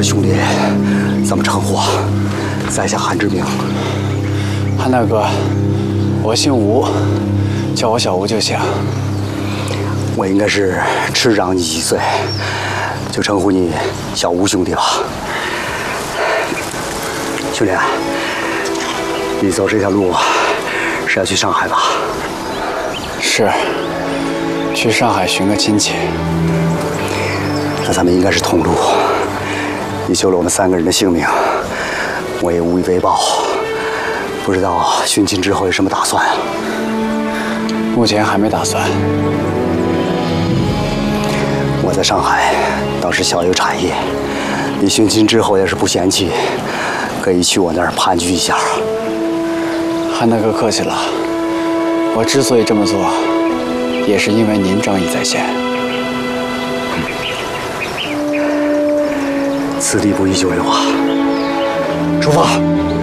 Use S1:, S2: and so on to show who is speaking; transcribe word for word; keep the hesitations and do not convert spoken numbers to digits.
S1: 兄弟怎么称呼？在下韩志明。
S2: 韩大哥，我姓吴，叫我小吴就行。
S1: 我应该是迟长你几岁，就称呼你小吴兄弟吧。兄弟，你走这条路是要去上海吧？
S2: 是，去上海寻个亲戚。
S1: 那咱们应该是同路。你救了我们三个人的性命，我也无以为报。不知道寻亲之后有什么打算？
S2: 目前还没打算。
S1: 我在上海倒是小有产业，你寻亲之后要是不嫌弃，可以去我那儿盘踞一下。
S2: 韩大哥客气了，我之所以这么做，也是因为您仗义在先。
S1: 此地不宜久留啊！出发。